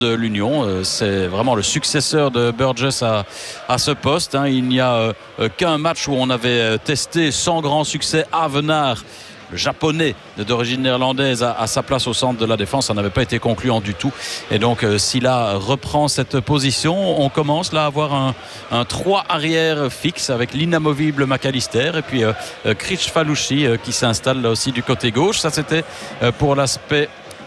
de l'Union. C'est vraiment le successeur de Burgess à ce poste. Il n'y a qu'un match où on avait testé sans grand succès Avenard, le japonais d'origine néerlandaise, à sa place au centre de la défense. Ça n'avait pas été concluant du tout. Et donc Silla reprend cette position. On commence là à avoir un 3 arrière fixe avec l'inamovible McAllister et puis Kricfalusi qui s'installe là aussi du côté gauche. Ça c'était pour l'aspect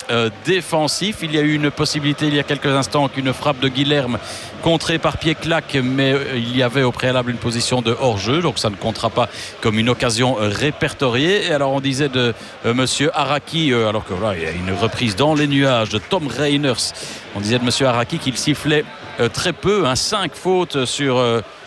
défensif. Il y a eu une possibilité il y a quelques instants qu'une frappe de Guilherme contrée par Pieklak, mais il y avait au préalable une position de hors-jeu, donc ça ne comptera pas comme une occasion répertoriée. Et alors on disait de monsieur Araki, alors que là il y a une reprise dans les nuages de Tom Reiners, on disait de monsieur Araki qu'il sifflait très peu, 5 fautes sur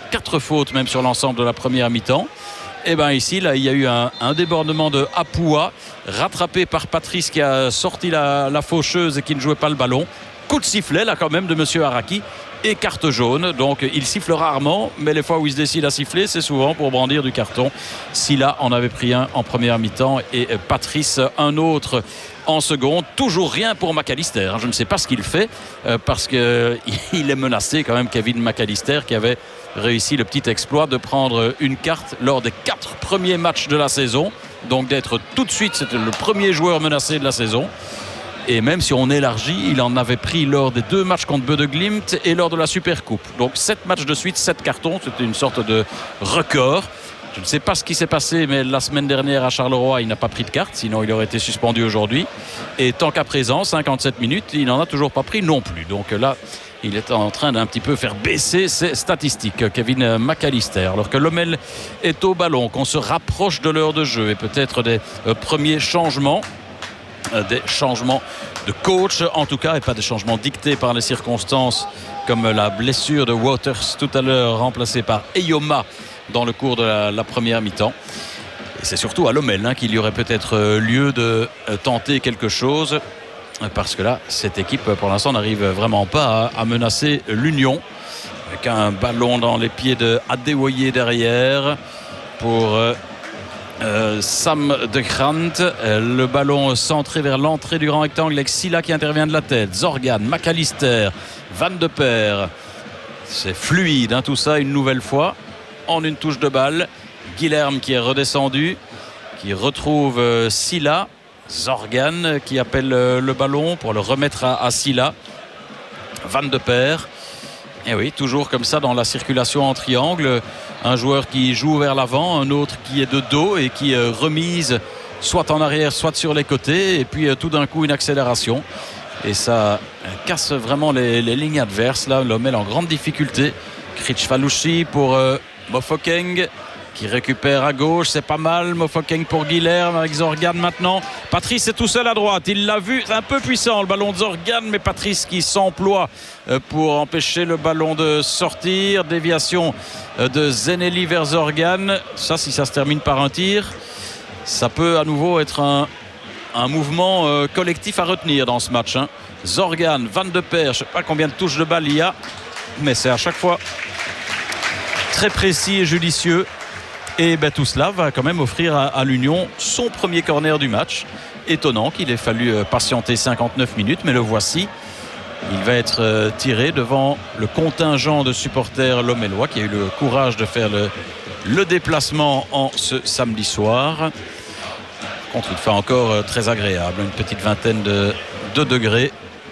4 fautes même sur l'ensemble de la première mi-temps. Et bien ici, là, il y a eu un débordement de Apua, rattrapé par Patrice qui a sorti la faucheuse et qui ne jouait pas le ballon. Coup de sifflet là quand même de monsieur Araki et carte jaune. Donc il siffle rarement, mais les fois où il se décide à siffler, c'est souvent pour brandir du carton. Silla en avait pris un en première mi-temps et Patrice un autre en seconde. Toujours rien pour McAllister. Je ne sais pas ce qu'il fait parce qu'il est menacé quand même, Kevin McAllister, qui avait réussi le petit exploit de prendre une carte lors des 4 premiers matchs de la saison. Donc d'être tout de suite, c'était le premier joueur menacé de la saison. Et même si on élargit, il en avait pris lors des 2 matchs contre Bode Glimt et lors de la Supercoupe. Donc 7 matchs de suite, 7 cartons, c'était une sorte de record. Je ne sais pas ce qui s'est passé, mais la semaine dernière à Charleroi, il n'a pas pris de carte, sinon il aurait été suspendu aujourd'hui. Et tant qu'à présent, 57 minutes, il n'en a toujours pas pris non plus. Donc là, il est en train d'un petit peu faire baisser ses statistiques, Kevin McAllister. Alors que Lommel est au ballon, qu'on se rapproche de l'heure de jeu et peut-être des premiers changements. Des changements de coach en tout cas, et pas des changements dictés par les circonstances comme la blessure de Waters tout à l'heure, remplacé par Eyoma dans le cours de la première mi-temps. Et c'est surtout à Lommel qu'il y aurait peut-être lieu de tenter quelque chose, parce que là cette équipe pour l'instant n'arrive vraiment pas à menacer l'Union, avec un ballon dans les pieds de Adewoye derrière pour Sam de Grant. Le ballon centré vers l'entrée du grand rectangle avec Silla qui intervient de la tête, Zorgan, McAllister, Van de Peer. C'est fluide tout ça une nouvelle fois en une touche de balle. Guilherme qui est redescendu, qui retrouve Silla. Zorgan qui appelle le ballon pour le remettre à Silla. Van de Peer. Et oui, toujours comme ça dans la circulation en triangle. Un joueur qui joue vers l'avant, un autre qui est de dos et qui remise soit en arrière, soit sur les côtés. Et puis tout d'un coup, une accélération. Et ça casse vraiment les lignes adverses. Là, Lommel en grande difficulté. Kricfalusi pour Mofokeng qui récupère à gauche, c'est pas mal. Mofokeng pour Guilherme avec Zorgan maintenant. Patrice est tout seul à droite, il l'a vu, c'est un peu puissant le ballon de Zorgan, mais Patrice qui s'emploie pour empêcher le ballon de sortir. Déviation de Zeneli vers Zorgan. Ça, si ça se termine par un tir, ça peut à nouveau être un mouvement collectif à retenir dans ce match. Zorgan, Van de Peer, je ne sais pas combien de touches de balle il y a, mais c'est à chaque fois très précis et judicieux. Et tout cela va quand même offrir à l'Union son premier corner du match. Étonnant qu'il ait fallu patienter 59 minutes, mais le voici. Il va être tiré devant le contingent de supporters lommellois qui a eu le courage de faire le déplacement en ce samedi soir. Par contre, il fait encore très agréable, une petite vingtaine de degrés.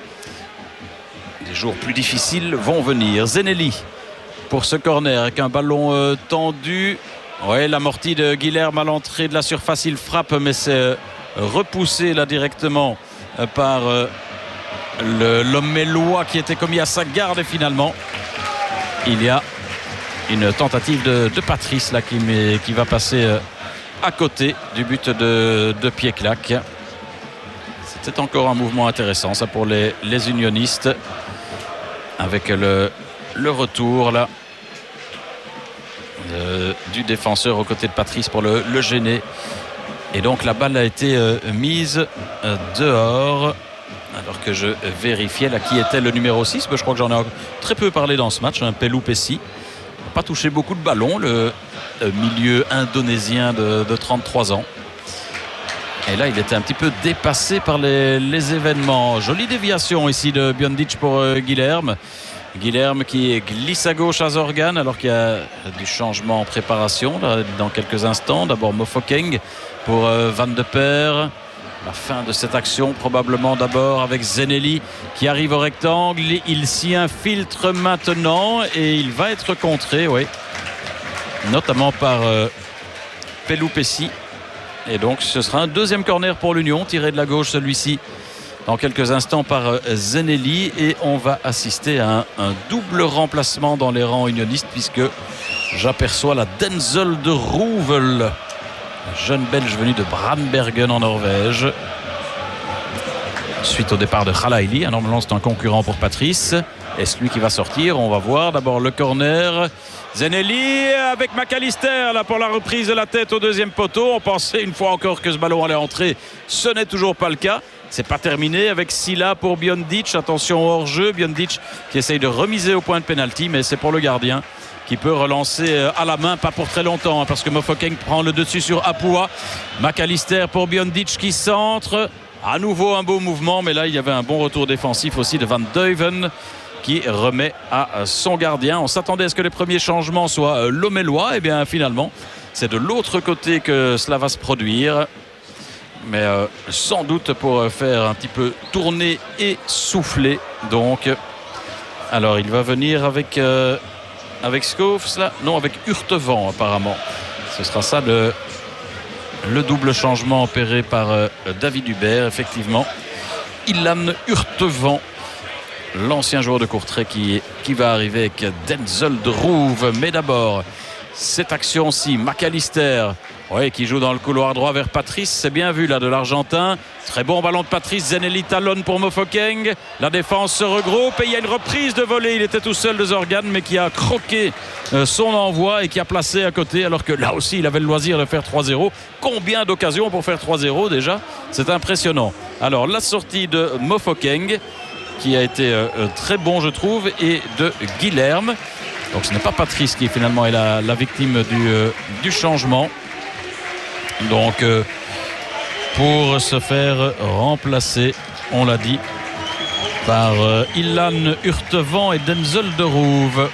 Des jours plus difficiles vont venir. Zeneli pour ce corner avec un ballon tendu. Oui, l'amorti de Guilherme à l'entrée de la surface, il frappe, mais c'est repoussé là directement par le Lommellois qui était commis à sa garde. Et finalement, il y a une tentative de Patrice là qui va passer à côté du but de Pieklak. C'était encore un mouvement intéressant ça pour les unionistes, avec le retour là du défenseur aux côtés de Patrice pour le gêner. Et donc la balle a été mise dehors, alors que je vérifiais là qui était le numéro 6. Je crois que j'en ai très peu parlé dans ce match, Pelou Pessi. Il n'a pas touché beaucoup de ballons, le milieu indonésien de 33 ans, Et là, il était un petit peu dépassé par les événements. Jolie déviation ici de Biondic pour Guilherme. Guilherme qui glisse à gauche à Zorgan alors qu'il y a du changement en préparation là, dans quelques instants. D'abord Mofokeng pour Van de Per. La fin de cette action probablement d'abord avec Zenelli qui arrive au rectangle. Il s'y infiltre maintenant et il va être contré, oui, notamment par Pelupessi. Et donc ce sera un deuxième corner pour l'Union, tiré de la gauche celui-ci dans quelques instants par Zenelli. Et on va assister à un double remplacement dans les rangs unionistes puisque j'aperçois la Denzel de Rouvel, jeune belge venu de Brandbergen en Norvège. Suite au départ de Khalaili, normalement c'est un concurrent pour Patrice. Est-ce lui qui va sortir? On va voir. D'abord le corner. Zenelli avec McAllister là pour la reprise de la tête au deuxième poteau. On pensait une fois encore que ce ballon allait entrer. Ce n'est toujours pas le cas. C'est pas terminé avec Silla pour Biondic. Attention au hors-jeu. Biondic qui essaye de remiser au point de pénalty, mais c'est pour le gardien qui peut relancer à la main, pas pour très longtemps hein, parce que Mofokeng prend le dessus sur Apua. McAllister pour Biondic qui centre. À nouveau un beau mouvement, mais là il y avait un bon retour défensif aussi de Van Duyven qui remet à son gardien. On s'attendait à ce que les premiers changements soient lomellois. Et bien finalement c'est de l'autre côté que cela va se produire, mais sans doute pour faire un petit peu tourner et souffler. Donc alors il va venir avec Schoofs là, non, avec Urtevant apparemment. Ce sera ça le double changement opéré par David Hubert, effectivement. Ilan Urtevant, l'ancien joueur de Courtrai qui va arriver avec Denzel de Rouve. Mais d'abord cette action-ci, McAllister, oui, qui joue dans le couloir droit vers Patrice. C'est bien vu là de l'Argentin. Très bon ballon de Patrice. Zenelli talonne pour Mofokeng. La défense se regroupe et il y a une reprise de volée. Il était tout seul de Zorgan, mais qui a croqué son envoi et qui a placé à côté, alors que là aussi il avait le loisir de faire 3-0. Combien d'occasions pour faire 3-0 déjà? C'est impressionnant. Alors la sortie de Mofokeng qui a été très bon je trouve, et de Guilherme. Donc ce n'est pas Patrice qui finalement est la victime du changement. Donc pour se faire remplacer, on l'a dit, par Ilan Urtevant et Denzel de Rouve.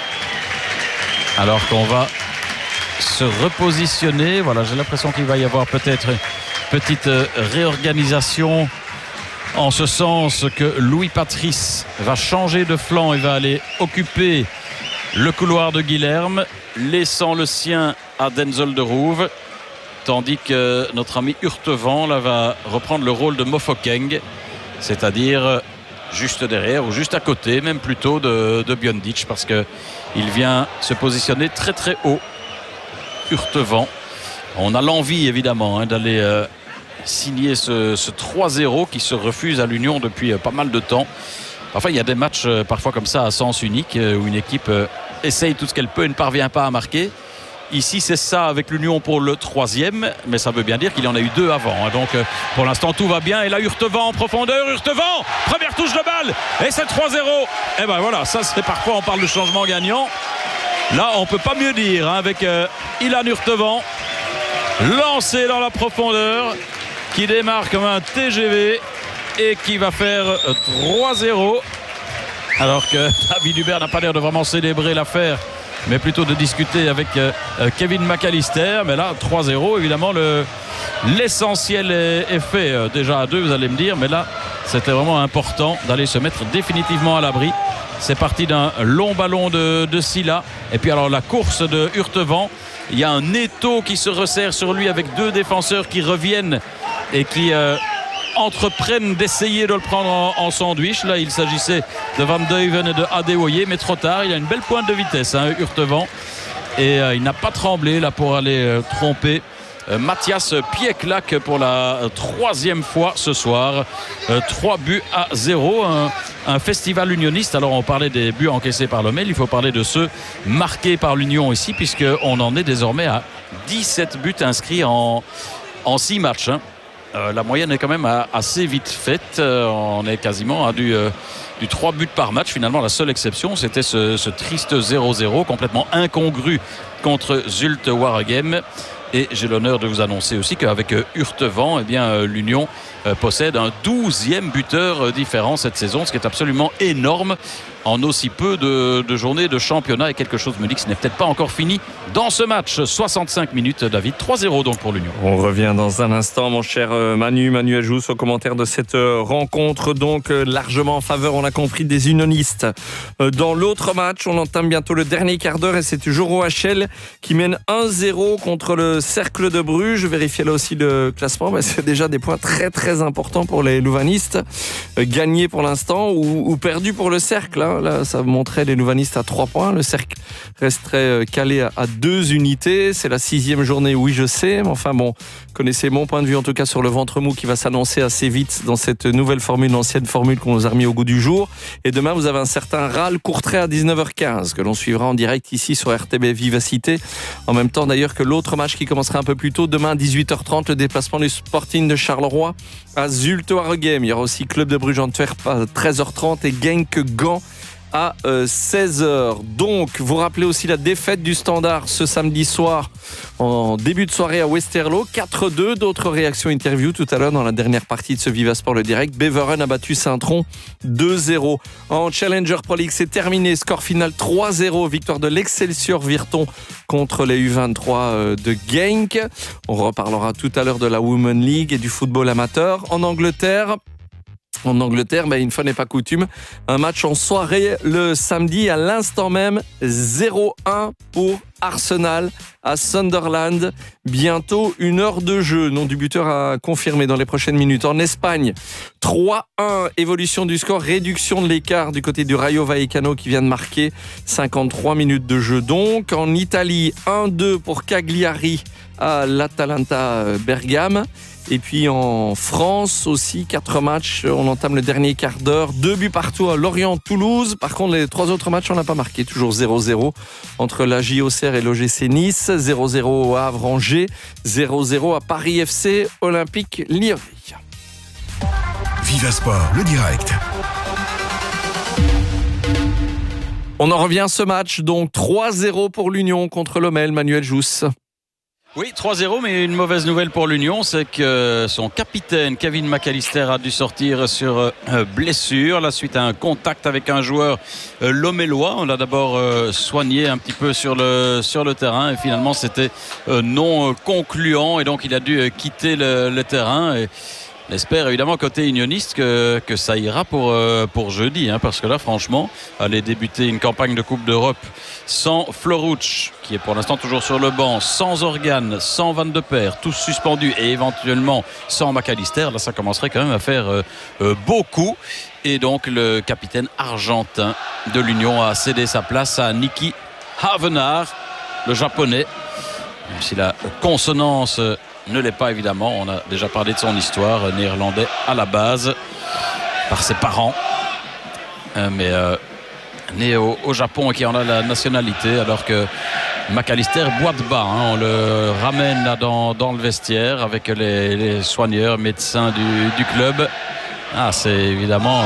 Alors qu'on va se repositionner. Voilà, j'ai l'impression qu'il va y avoir peut-être une petite réorganisation, en ce sens que Louis Patrice va changer de flanc et va aller occuper le couloir de Guilherme, laissant le sien à Denzel de Rouve, tandis que notre ami Urtevant là va reprendre le rôle de Mofokeng, c'est-à-dire juste derrière ou juste à côté, même plutôt de Biondic, parce que il vient se positionner très très haut. Urtevant, on a l'envie évidemment d'aller signer ce 3-0 qui se refuse à l'Union depuis pas mal de temps. Enfin, il y a des matchs parfois comme ça à sens unique où une équipe essaye tout ce qu'elle peut et ne parvient pas à marquer. Ici, c'est ça avec l'Union pour le 3e, mais ça veut bien dire qu'il y en a eu 2 avant. Donc, pour l'instant, tout va bien. Et là, Urtevant en profondeur. Urtevant, première touche de balle. Et c'est 3-0. Et ben voilà, ça, c'est parfois, on parle de changement gagnant. Là, on ne peut pas mieux dire avec Ilan Urtevant, lancé dans la profondeur, qui démarre comme un TGV et qui va faire 3-0. Alors que David Hubert n'a pas l'air de vraiment célébrer l'affaire, mais plutôt de discuter avec Kevin McAllister. Mais là, 3-0, évidemment, l'essentiel est fait. Déjà à 2, vous allez me dire, mais là, c'était vraiment important d'aller se mettre définitivement à l'abri. C'est parti d'un long ballon de Silla. Et puis alors la course de Urtevant. Il y a un étau qui se resserre sur lui avec 2 défenseurs qui reviennent et qui entreprennent d'essayer de le prendre en sandwich. Là, il s'agissait de Van Duyven et de Adewoye, mais trop tard. Il a une belle pointe de vitesse, Urtevant. Et il n'a pas tremblé là pour aller tromper Mathias Pieklak pour la 3e fois ce soir. 3-0, un festival unioniste. Alors on parlait des buts encaissés par l'Omel, il faut parler de ceux marqués par l'Union ici, puisqu'on en est désormais à 17 buts inscrits en 6 matchs. La moyenne est quand même assez vite faite. On est quasiment à du 3 buts par match. Finalement, la seule exception, c'était ce triste 0-0 complètement incongru contre Zulte Waregem. Et j'ai l'honneur de vous annoncer aussi qu'avec Hurtevant, eh bien, l'Union possède un 12e buteur différent cette saison, ce qui est absolument énorme en aussi peu de journées de championnat. Et quelque chose me dit que ce n'est peut-être pas encore fini dans ce match. 65 minutes, David. 3-0 donc pour l'Union. On revient dans un instant, mon cher Manu Ajous, au commentaire de cette rencontre, donc largement en faveur, on l'a compris, des unionistes. Dans l'autre match, on entame bientôt le dernier quart d'heure et c'est toujours OHL qui mène 1-0 contre le Cercle de Bruges. Je vérifie là aussi le classement, mais c'est déjà des points très très importants pour les louvanistes. Gagnés pour l'instant ou perdus pour le Cercle. Là, ça montrait les louvanistes à 3 points. Le Cercle resterait calé à 2 unités. C'est la 6e journée, oui je sais, mais enfin bon, connaissez mon point de vue en tout cas sur le ventre mou qui va s'annoncer assez vite dans cette nouvelle formule, l'ancienne formule qu'on nous a remis au goût du jour. Et demain vous avez un certain Râle Courtrai à 19h15 que l'on suivra en direct ici sur RTB Vivacité. En même temps d'ailleurs que l'autre match qui commencera un peu plus tôt, demain à 18h30, le déplacement du Sporting de Charleroi à Zulte Waregem. Il y aura aussi Club de Bruges Antwerp à 13h30 et Genk Gand à 16h. Donc, vous rappelez aussi la défaite du Standard ce samedi soir en début de soirée à Westerlo, 4-2. D'autres réactions interview tout à l'heure dans la dernière partie de ce Vivasport le direct. Beveren a battu Saint-Tron 2-0. En Challenger Pro League, c'est terminé. Score final 3-0. Victoire de l'Excelsior Virton contre les U23 de Genk. On reparlera tout à l'heure de la Women League et du football amateur. En Angleterre, une fois n'est pas coutume, un match en soirée le samedi à l'instant même, 0-1 pour Arsenal à Sunderland. Bientôt 1 heure de jeu. Nom du buteur à confirmer dans les prochaines minutes. En Espagne, 3-1, évolution du score, réduction de l'écart du côté du Rayo Vallecano qui vient de marquer 53 minutes de jeu. Donc, en Italie, 1-2 pour Cagliari à l'Atalanta Bergame. Et puis en France aussi, 4 matchs, on entame le dernier quart d'heure, 2 buts partout à Lorient-Toulouse. Par contre, les 3 autres matchs, on n'a pas marqué, toujours 0-0 entre la JOCR et l'OGC Nice, 0-0 au Havre-Angers, 0-0 à Paris FC Olympique Lyon. Vivasport, le direct. On en revient à ce match, donc 3-0 pour l'Union contre l'Omel, Manuel Jousse. Oui, 3-0, mais une mauvaise nouvelle pour l'Union, c'est que son capitaine, Kevin McAllister, a dû sortir sur blessure, là, suite à un contact avec un joueur lomélois. On l'a d'abord soigné un petit peu sur le terrain et finalement c'était non concluant et donc il a dû quitter le terrain. Et on espère évidemment côté unioniste que ça ira pour jeudi, parce que là franchement aller débuter une campagne de Coupe d'Europe sans Floruch qui est pour l'instant toujours sur le banc, sans Organe, sans Van de Peer, tous suspendus et éventuellement sans McAllister, là ça commencerait quand même à faire beaucoup. Et donc le capitaine argentin de l'Union a cédé sa place à Niki Havenaar, le japonais, même si la consonance ne l'est pas évidemment. On a déjà parlé de son histoire, néerlandais à la base par ses parents, mais né au Japon et qui en a la nationalité, alors que McAllister boite bas. On le ramène là dans le vestiaire avec les soigneurs, médecins du club. C'est évidemment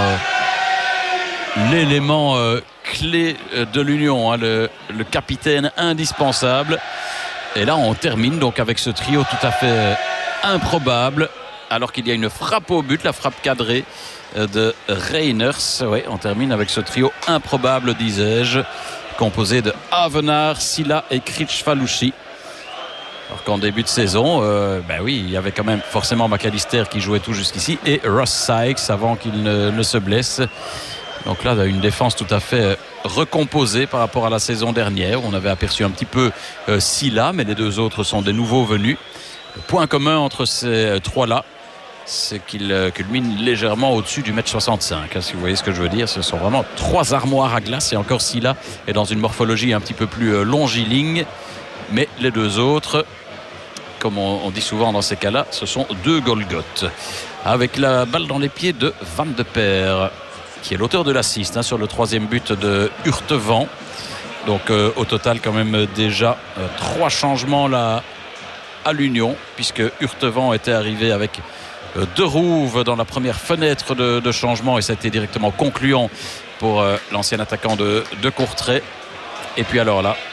l'élément clé de l'Union, le capitaine indispensable. Et là on termine donc avec ce trio tout à fait improbable, alors qu'il y a une frappe au but, la frappe cadrée de Reiners. Oui, on termine avec ce trio improbable, disais-je, composé de Havenaar, Silla et Critchfalushi. Alors qu'en début de saison, il y avait quand même forcément McAllister qui jouait tout jusqu'ici et Ross Sykes avant qu'il ne se blesse. Donc là, une défense tout à fait recomposée par rapport à la saison dernière. On avait aperçu un petit peu Silla, mais les 2 autres sont des nouveaux venus. Le point commun entre ces 3-là, c'est qu'ils culminent légèrement au-dessus du 1m65. Si vous voyez ce que je veux dire, ce sont vraiment 3 armoires à glace. Et encore Silla est dans une morphologie un petit peu plus longiligne. Mais les 2 autres, comme on dit souvent dans ces cas-là, ce sont 2 Golgoth. Avec la balle dans les pieds de Van de Peer, qui est l'auteur de l'assist sur le 3e but de Hurtevant. Donc au total quand même déjà 3 changements là à l'Union, puisque Hurtevant était arrivé avec De Rouve dans la première fenêtre de changement et ça a été directement concluant pour l'ancien attaquant de Courtrai. Et puis alors là,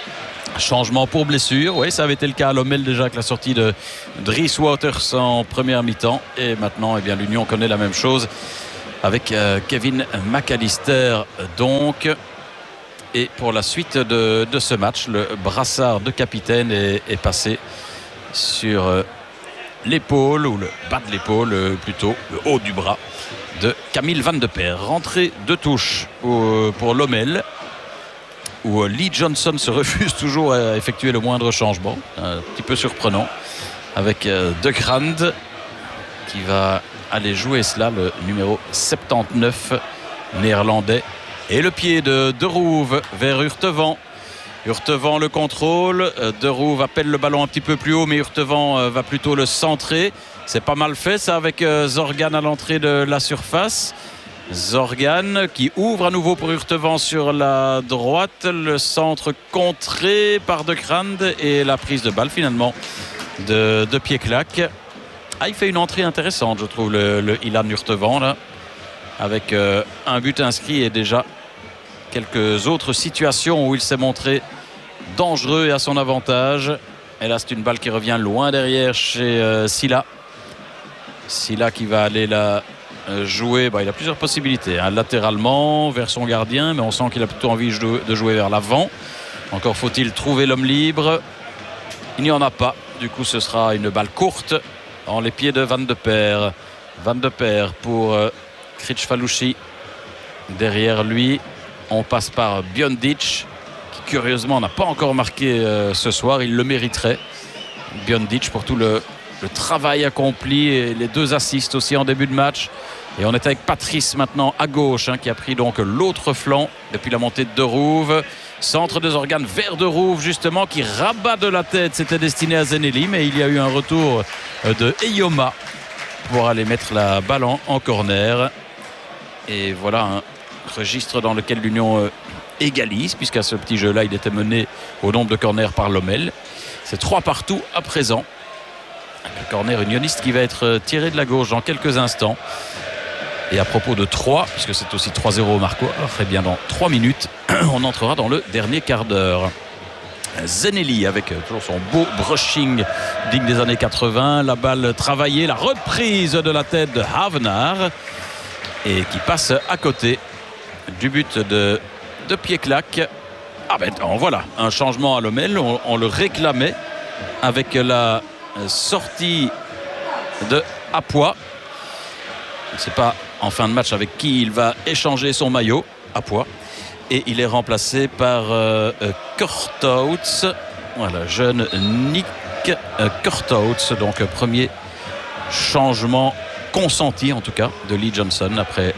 Changement pour blessure, oui, ça avait été le cas à Lommel déjà avec la sortie de Dries Wouters en première mi-temps. Et maintenant, eh bien, l'Union connaît la même chose avec Kevin McAllister. Donc, et pour la suite de ce match, le brassard de capitaine est passé sur l'épaule, ou le bas de l'épaule plutôt, le haut du bras de Camille Van de Perre. Rentrée de touche pour Lommel, où Lee Johnson se refuse toujours à effectuer le moindre changement. Un petit peu surprenant. Avec De Grand qui va aller jouer cela, le numéro 79 néerlandais. Et le pied de Rouve vers Hurtevant. Hurtevant le contrôle. De Rouve appelle le ballon un petit peu plus haut, mais Hurtevant va plutôt le centrer. C'est pas mal fait ça avec Zorgan à l'entrée de la surface. Zorgan qui ouvre à nouveau pour Hurtevant sur la droite. Le centre contré par De Grand et la prise de balle finalement de Pied-Claque. Il fait une entrée intéressante, je trouve, le Ilan Hurtevant là, avec un but inscrit et déjà quelques autres situations où il s'est montré dangereux et à son avantage. Et là, c'est une balle qui revient loin derrière chez Silla. Silla qui va aller la jouer, il a plusieurs possibilités, latéralement vers son gardien, mais on sent qu'il a plutôt envie de jouer vers l'avant. Encore faut-il trouver l'homme libre. Il n'y en a pas, du coup ce sera une balle courte dans les pieds de Van de Perre. Van de Perre pour Kricfalusi. Derrière lui on passe par Biondic, qui curieusement n'a pas encore marqué ce soir. Il le mériterait, Biondic, pour tout le travail accompli et les 2 assists aussi en début de match. Et on est avec Patrice maintenant à gauche, qui a pris donc l'autre flanc depuis la montée de Rouve. Centre de Zorgan vers De Rouve justement, qui rabat de la tête. C'était destiné à Zeneli, mais il y a eu un retour de Eyoma pour aller mettre la balle en corner. Et voilà un registre dans lequel l'Union égalise, puisqu'à ce petit jeu là il était mené au nombre de corners par Lommel. C'est 3 partout à présent. Le corner unioniste qui va être tiré de la gauche dans quelques instants. Et à propos de 3, puisque c'est aussi 3-0 au marquoir, très bien, dans 3 minutes on entrera dans le dernier quart d'heure. Zeneli avec toujours son beau brushing digne des années 80. La balle travaillée, la reprise de la tête de Havenaar et qui passe à côté du but de Pied-Claque. Voilà, un changement à Lommel. On le réclamait avec la sortie de Apois. Je ne sais pas en fin de match avec qui il va échanger son maillot, Apois. Et il est remplacé par Korthout. Voilà, jeune Nick Korthout. Donc premier changement consenti en tout cas de Lee Johnson après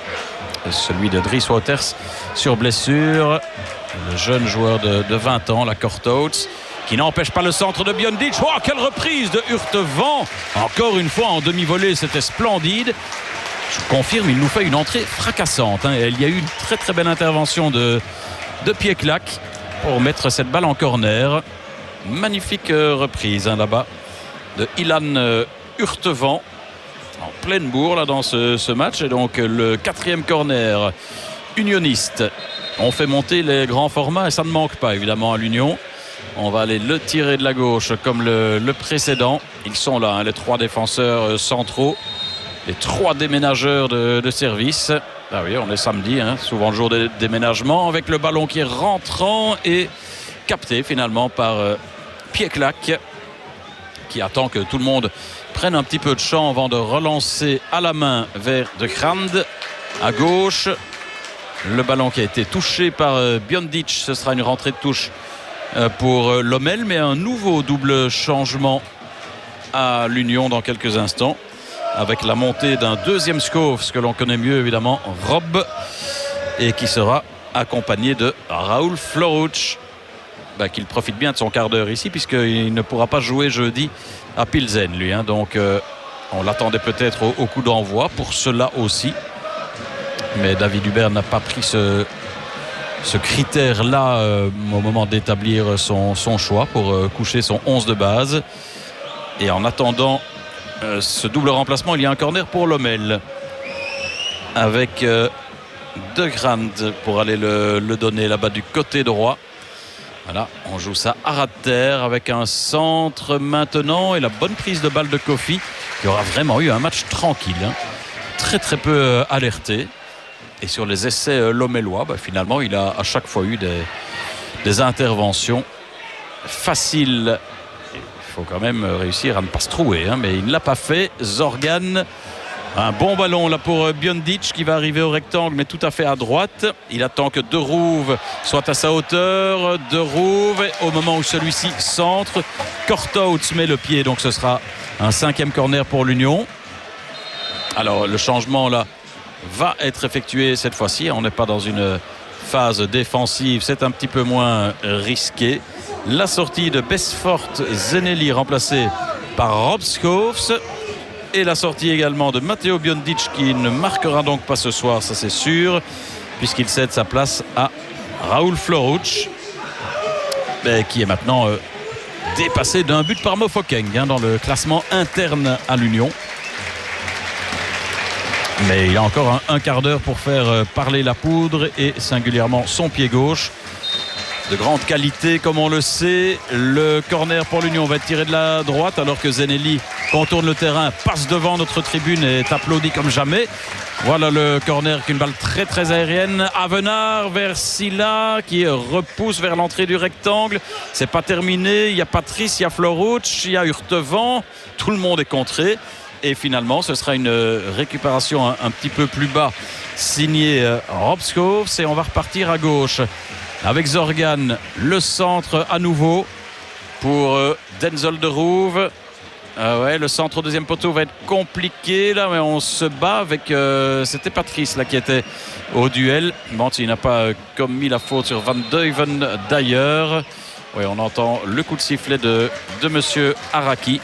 celui de Dries Wouters sur blessure. Le jeune joueur de 20 ans, la Korthout, qui n'empêche pas le centre de Biondic. Oh, quelle reprise de Hurtevant. Encore une fois en demi-volée, c'était splendide. Je confirme, il nous fait une entrée fracassante. Il y a eu une très très belle intervention de Pied-Claque pour mettre cette balle en corner. Magnifique reprise là-bas de Ilan Hurtevant en pleine bourre là, dans ce match. Et donc le 4e corner unioniste. On fait monter les grands formats et ça ne manque pas évidemment à l'Union. On va aller le tirer de la gauche comme le précédent. Ils sont là, les 3 défenseurs centraux, les 3 déménageurs de service. Ah oui, on est samedi, souvent le jour des déménagements, avec le ballon qui est rentrant et capté finalement par Pied-Claque, qui attend que tout le monde prenne un petit peu de champ avant de relancer à la main vers De Grand à gauche. Le ballon qui a été touché par Biondic, ce sera une rentrée de touche pour Lommel, mais un nouveau double changement à l'Union dans quelques instants, avec la montée d'un 2e Skov, ce que l'on connaît mieux évidemment, Rob, et qui sera accompagné de Raoul Floruch, qu'il profite bien de son quart d'heure ici, puisqu'il ne pourra pas jouer jeudi à Pilsen lui, donc on l'attendait peut-être au coup d'envoi pour cela aussi, mais David Hubert n'a pas pris ce critère-là au moment d'établir son choix pour coucher son 11 de base. Et en attendant ce double remplacement, il y a un corner pour Lommel avec De Grand pour aller le donner là-bas du côté droit. Voilà, on joue ça à ras de terre avec un centre maintenant et la bonne prise de balle de Kofi qui aura vraiment eu un match tranquille, hein. Très très peu alerté. Et sur les essais lomellois, finalement il a à chaque fois eu des interventions faciles. Il faut quand même réussir à ne pas se trouer, hein, mais il ne l'a pas fait. Zorgan, un bon ballon là pour Biondic qui va arriver au rectangle mais tout à fait à droite. Il attend que De Roev soit à sa hauteur. De Roev, au moment où celui-ci centre, Korthout met le pied, donc ce sera un 5e corner pour l'Union. Alors le changement là va être effectué cette fois-ci. On n'est pas dans une phase défensive, c'est un petit peu moins risqué. La sortie de Besfort Zeneli remplacé par Rob Schoofs. Et la sortie également de Matteo Biondic qui ne marquera donc pas ce soir, ça c'est sûr, puisqu'il cède sa place à Raoul Floruch, qui est maintenant dépassé d'un but par Mofokeng, hein, dans le classement interne à l'Union. Mais il a encore un quart d'heure pour faire parler la poudre et singulièrement son pied gauche. De grande qualité comme on le sait. Le corner pour l'Union va être tiré de la droite alors que Zeneli contourne le terrain, passe devant notre tribune et est applaudi comme jamais. Voilà le corner qu'une balle très très aérienne. Avenard vers Silla qui repousse vers l'entrée du rectangle. C'est pas terminé. Il y a Patrice, il y a Floruch, il y a Urtevant. Tout le monde est contré. Et finalement ce sera une récupération un petit peu plus bas signée Rob Schoofs et on va repartir à gauche. Avec Zorgan, le centre à nouveau pour Denzel De Roev. Le centre au deuxième poteau va être compliqué là, mais on se bat avec c'était Patrice là qui était au duel. Bon, il n'a pas commis la faute sur Van Duyven d'ailleurs. Oui, on entend le coup de sifflet de monsieur Araki.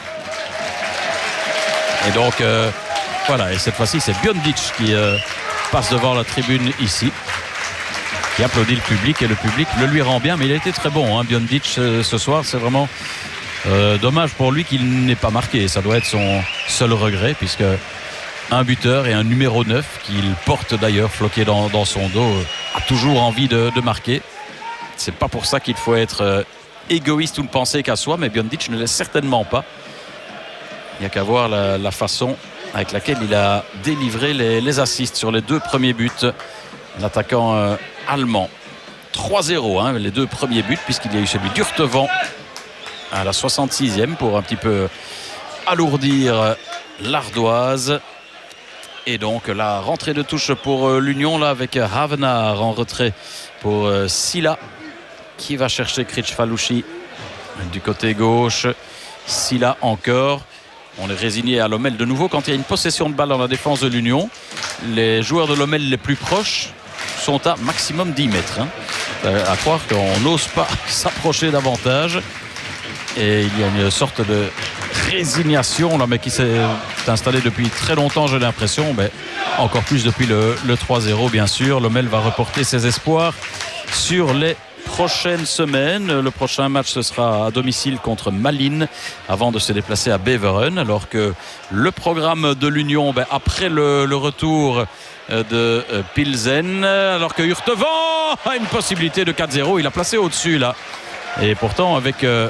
Et donc voilà, et cette fois-ci c'est Biondic qui passe devant la tribune ici, qui applaudit le public et le public le lui rend bien, mais il a été très bon, hein, Biondic ce soir. C'est vraiment dommage pour lui qu'il n'ait pas marqué. Ça doit être son seul regret, puisque un buteur et un numéro 9 qu'il porte d'ailleurs floqué dans son dos a toujours envie de marquer. C'est pas pour ça qu'il faut être égoïste ou ne penser qu'à soi, mais Biondic ne l'est certainement pas. Il n'y a qu'à voir la façon avec laquelle il a délivré les assists sur les 2 premiers buts. L'attaquant allemand. 3-0, hein, les 2 premiers buts, puisqu'il y a eu celui d'Urtevant à la 66e pour un petit peu alourdir l'ardoise. Et donc la rentrée de touche pour l'Union là, avec Havenaar en retrait pour Silla qui va chercher Kricfalusi du côté gauche. Silla encore. On est résigné à Lommel de nouveau quand il y a une possession de balle dans la défense de l'Union. Les joueurs de Lommel les plus proches sont à maximum 10 mètres. Hein. À croire qu'on n'ose pas s'approcher davantage. Et il y a une sorte de résignation là, mais qui s'est installée depuis très longtemps, j'ai l'impression. Mais encore plus depuis le 3-0, bien sûr. Lommel va reporter ses espoirs sur les prochaines semaines. Le prochain match ce sera à domicile contre Malines avant de se déplacer à Beveren, alors que le programme de l'Union après le retour de Pilsen, alors que Urtevant a une possibilité de 4-0, il a placé au-dessus là, et pourtant avec la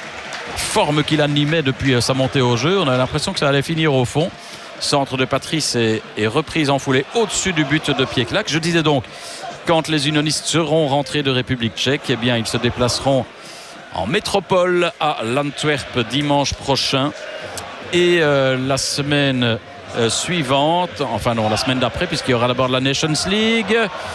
forme qu'il animait depuis sa montée au jeu, on a l'impression que ça allait finir au fond. Centre de Patrice et reprise en foulée au-dessus du but de Pieklak. Je disais donc, quand les unionistes seront rentrés de République tchèque, eh bien ils se déplaceront en métropole à l'Antwerp dimanche prochain. Et la semaine suivante, enfin non, la semaine d'après, puisqu'il y aura d'abord la Nations League.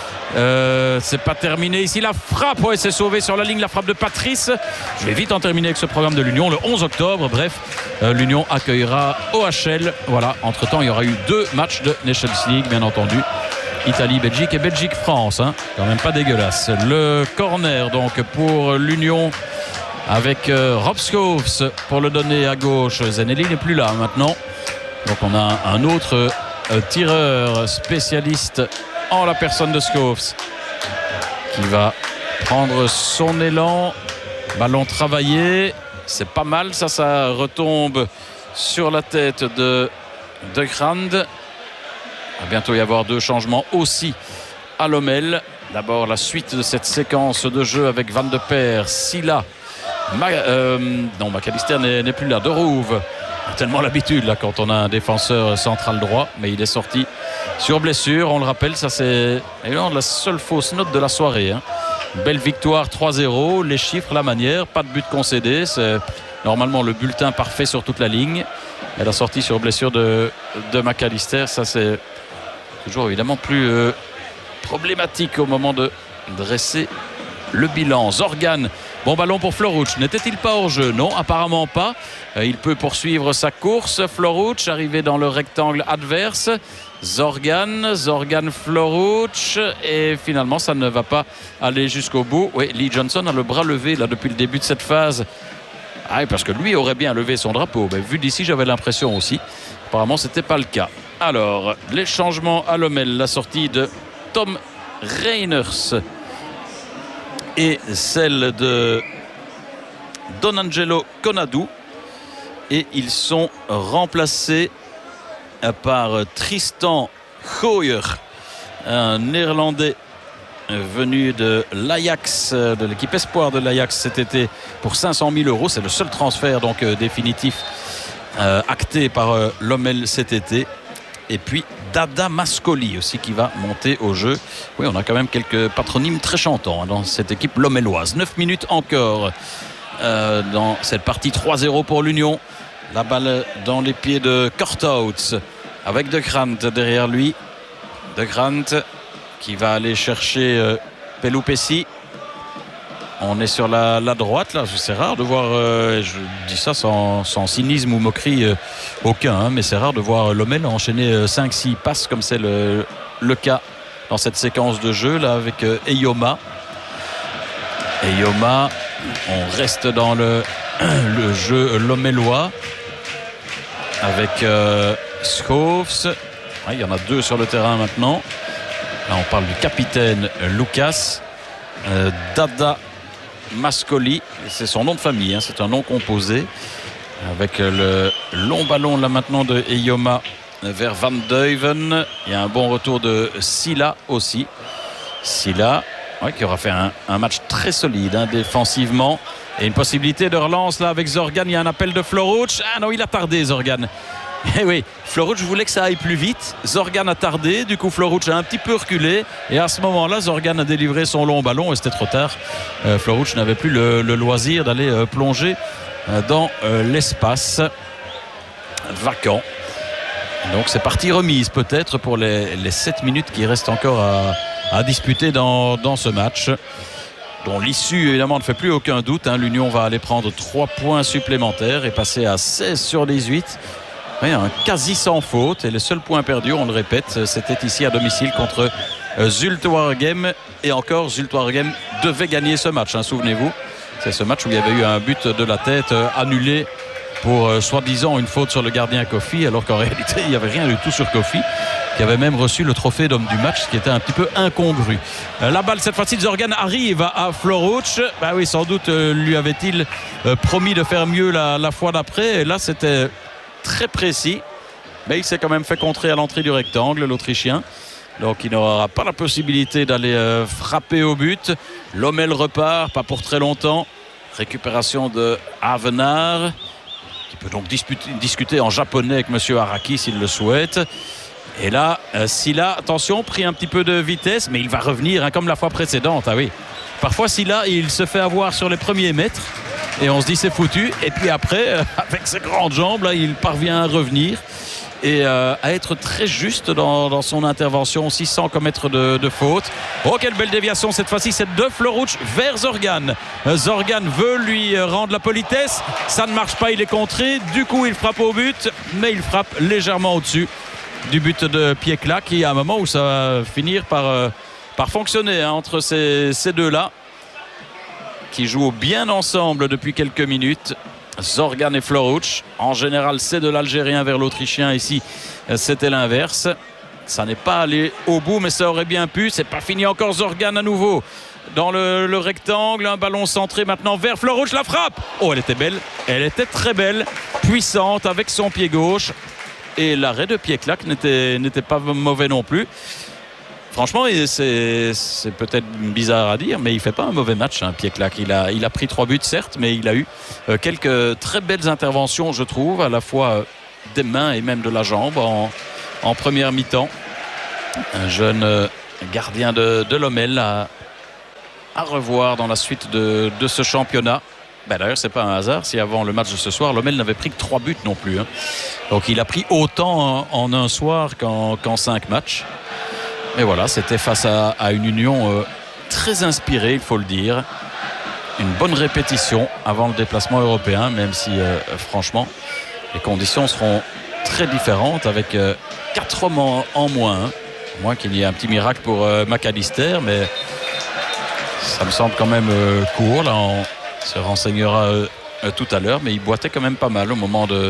C'est pas terminé ici, la frappe, ouais, c'est sauvé sur la ligne, la frappe de Patrice. Je vais vite en terminer avec ce programme de l'Union le 11 octobre. Bref, l'Union accueillera OHL. Voilà, entre temps il y aura eu 2 matchs de Nations League, bien entendu, Italie-Belgique et Belgique-France, hein. Quand même pas dégueulasse. Le corner donc pour l'Union avec Rob Schoofs pour le donner à gauche. Zeneli n'est plus là maintenant, donc on a un autre tireur spécialiste en la personne de Schoofs qui va prendre son élan. Ballon travaillé, c'est pas mal, ça retombe sur la tête de Grande. Il va bientôt y avoir 2 changements aussi à Lommel. D'abord la suite de cette séquence de jeu avec Van de Perre, Sylla, non, McAllister n'est plus là, De Roev. Tellement l'habitude là quand on a un défenseur central droit, mais il est sorti sur blessure. On le rappelle, ça c'est la seule fausse note de la soirée, hein. Belle victoire 3-0, les chiffres, la manière, pas de but concédé, c'est normalement le bulletin parfait sur toute la ligne. Et la sortie sur blessure de McAllister, ça c'est toujours évidemment plus problématique au moment de dresser le bilan. Zorgan, bon ballon pour Floruc. N'était-il pas hors jeu? Non, apparemment pas. Il peut poursuivre sa course. Floruc arrivé dans le rectangle adverse. Zorgan, Floruc, et finalement ça ne va pas aller jusqu'au bout. Oui, Lee Johnson a le bras levé là depuis le début de cette phase. Ah, parce que lui aurait bien levé son drapeau. Mais vu d'ici, j'avais l'impression aussi. Apparemment, c'était pas le cas. Alors, les changements à Lommel, la sortie de Tom Reiners et celle de Donangelo Konadu, et ils sont remplacés par Tristan Gooijer, un néerlandais venu de l'Ajax, de l'équipe espoir de l'Ajax cet été pour 500 000 €. C'est le seul transfert donc définitif acté par Lommel cet été. Et puis Dada Mascoli aussi qui va monter au jeu. Oui, on a quand même quelques patronymes très chantants dans cette équipe lommelloise. 9 minutes encore dans cette partie. 3-0 pour l'Union. La balle dans les pieds de Korthout avec De Grant derrière lui. De Grant qui va aller chercher Pelupessy. On est sur la droite là. C'est rare de voir, je dis ça sans cynisme ou moquerie aucun, hein, mais c'est rare de voir Lommel enchaîner 5-6 passes comme c'est le cas dans cette séquence de jeu là avec Eyoma. Eyoma, on reste dans le jeu lommellois avec Schoofs. Il y en a deux sur le terrain maintenant. Là, on parle du capitaine Lucas. Dada Mascoli, c'est son nom de famille, hein, c'est un nom composé. Avec le long ballon là maintenant de Eyoma vers Van Duyven. Il y a un bon retour de Sylla aussi. Sylla, qui aura fait un match très solide hein, défensivement. Et une possibilité de relance là avec Zorgan. Il y a un appel de Floruc. Ah non, il a tardé Zorgan. Eh oui, Floruc voulait que ça aille plus vite. Zorgan a tardé, du coup Floruc a un petit peu reculé. Et à ce moment-là, Zorgan a délivré son long ballon et c'était trop tard. Floruc n'avait plus le loisir d'aller plonger dans l'espace vacant. Donc c'est partie remise peut-être pour les 7 minutes qui restent encore à disputer dans ce match, dont l'issue évidemment ne fait plus aucun doute, hein. L'Union va aller prendre 3 points supplémentaires et passer à 16 sur 18. Oui, un quasi sans faute, et les seuls points perdus, on le répète, c'était ici à domicile contre Zulte Waregem. Et encore, Zulte Waregem devait gagner ce match, hein, souvenez-vous. C'est ce match où il y avait eu un but de la tête annulé pour soi-disant une faute sur le gardien Kofi, alors qu'en réalité il n'y avait rien du tout sur Kofi, qui avait même reçu le trophée d'homme du match, ce qui était un petit peu incongru. La balle cette fois-ci de Zorgan arrive à Floruc. Bah oui, sans doute lui avait-il promis de faire mieux la fois d'après, et là c'était très précis, mais il s'est quand même fait contrer à l'entrée du rectangle, l'Autrichien. Donc il n'aura pas la possibilité d'aller frapper au but. Lommel repart, pas pour très longtemps. Récupération de Havenaar, qui peut donc discuter en japonais avec M. Araki s'il le souhaite. Et là, Sylla, attention, pris un petit peu de vitesse, mais il va revenir hein, comme la fois précédente. Ah oui. Parfois Sylla, il se fait avoir sur les premiers mètres et on se dit c'est foutu. Et puis après, avec ses grandes jambes, là, il parvient à revenir et à être très juste dans son intervention aussi, sans commettre de faute. Oh, quelle belle déviation cette fois-ci, c'est de Floruc vers Zorgan. Zorgan veut lui rendre la politesse, ça ne marche pas, il est contré, du coup il frappe au but, mais il frappe légèrement au-dessus du but de Piekla, qui à un moment où ça va finir par fonctionner hein, entre ces deux-là, qui jouent bien ensemble depuis quelques minutes. Zorgan et Floruc. En général, c'est de l'Algérien vers l'Autrichien. Ici, c'était l'inverse. Ça n'est pas allé au bout, mais ça aurait bien pu. C'est pas fini encore. Zorgan à nouveau dans le rectangle. Un ballon centré maintenant vers Floruc. La frappe. Oh, elle était belle. Elle était très belle. Puissante avec son pied gauche. Et l'arrêt de Piekla n'était pas mauvais non plus. Franchement, c'est peut-être bizarre à dire, mais il fait pas un mauvais match, hein, Pieklak. Il a pris 3 buts, certes, mais il a eu quelques très belles interventions, je trouve, à la fois des mains et même de la jambe en première mi-temps. Un jeune gardien de Lommel à revoir dans la suite de ce championnat. D'ailleurs, c'est pas un hasard si avant le match de ce soir, Lommel n'avait pris que 3 buts non plus, hein. Donc il a pris autant en un soir qu'en 5 matchs. Mais voilà, c'était face à une Union très inspirée, il faut le dire. Une bonne répétition avant le déplacement européen, même si franchement les conditions seront très différentes avec 4 hommes en moins, hein. Moins qu'il y ait un petit miracle pour McAllister, mais ça me semble quand même court. Là, on se renseignera tout à l'heure, mais il boitait quand même pas mal au moment de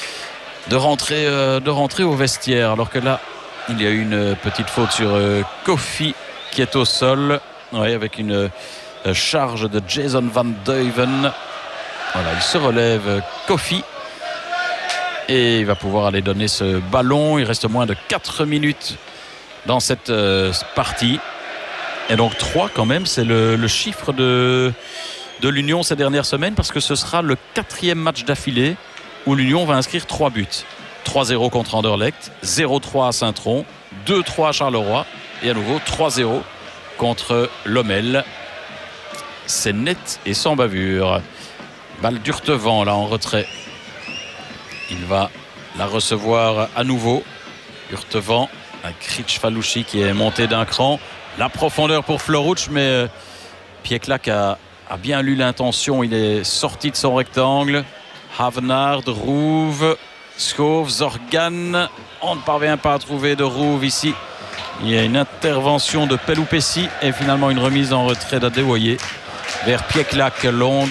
rentrer au vestiaire. Alors que là, il y a eu une petite faute sur Kofi qui est au sol, ouais, avec une charge de Jason Van Duyven. Voilà, il se relève, Kofi, et il va pouvoir aller donner ce ballon. Il reste moins de 4 minutes dans cette partie. Et donc 3 quand même, c'est le chiffre de l'Union ces dernières semaines, parce que ce sera le 4e match d'affilée où l'Union va inscrire 3 buts. 3-0 contre Anderlecht, 0-3 à Saint-Tron, 2-3 à Charleroi et à nouveau 3-0 contre Lommel. C'est net et sans bavure. Balle d'Urtevant là en retrait. Il va la recevoir à nouveau. Urtevant, un Kric Falouchi qui est monté d'un cran. La profondeur pour Floruc, mais Pieklak a bien lu l'intention. Il est sorti de son rectangle. Havenard, Rouve, Schoof, Zorgan. On ne parvient pas à trouver de Rouve ici. Il y a une intervention de Peloupessi et finalement une remise en retrait d'Adewoye vers Pieklak. Long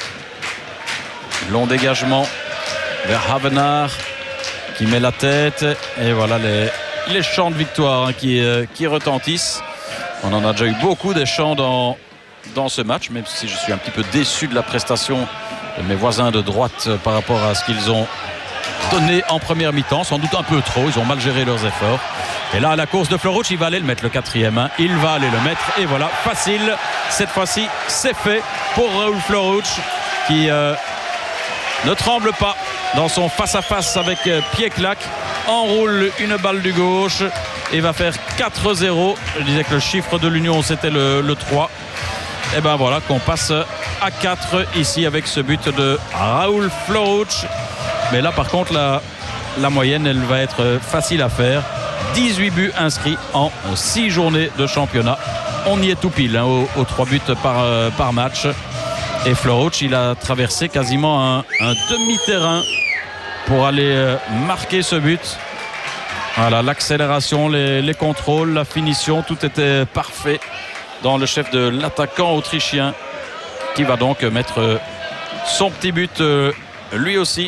dégagement vers Havenard qui met la tête. Et voilà les chants de victoire, hein, qui retentissent. On en a déjà eu beaucoup des chants dans ce match, même si je suis un petit peu déçu de la prestation de mes voisins de droite par rapport à ce qu'ils ont donné en première mi-temps. Sans doute un peu trop, ils ont mal géré leurs efforts. Et là, à la course de Floruc, il va aller le mettre, le 4e. Hein. Il va aller le mettre, et voilà, facile. Cette fois-ci, c'est fait pour Raoul Floruc, qui ne tremble pas dans son face-à-face avec Pieklak. Enroule une balle du gauche et va faire 4-0. Je disais que le chiffre de l'Union, c'était le 3. Et ben voilà qu'on passe à 4 ici avec ce but de Raoul Floruc. Mais là par contre la moyenne, elle va être facile à faire. 18 buts inscrits en 6 journées de championnat. On y est tout pile, hein, aux 3 buts par match. Et Floruc, il a traversé quasiment un demi-terrain pour aller marquer ce but. Voilà, l'accélération, les contrôles, la finition, tout était parfait dans le chef de l'attaquant autrichien, qui va donc mettre son petit but lui aussi.